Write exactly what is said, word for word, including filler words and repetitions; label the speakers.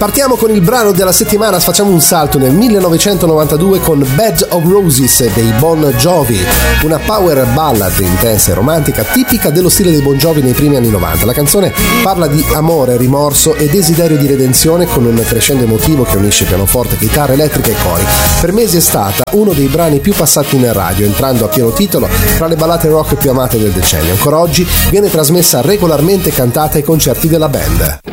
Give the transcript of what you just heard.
Speaker 1: Partiamo con il brano della settimana, facciamo un salto nel millenovecentonovantadue con Bed of Roses dei Bon Jovi, una power ballad intensa e romantica tipica dello stile dei Bon Jovi nei primi anni novanta. La canzone parla di amore, rimorso e desiderio di redenzione con un crescendo emotivo che unisce pianoforte, chitarra elettrica e cori. Per mesi è stata uno dei brani più passati in radio, entrando a pieno titolo tra le ballate rock più amate del decennio. Ancora oggi viene trasmessa regolarmente e cantata ai concerti della band.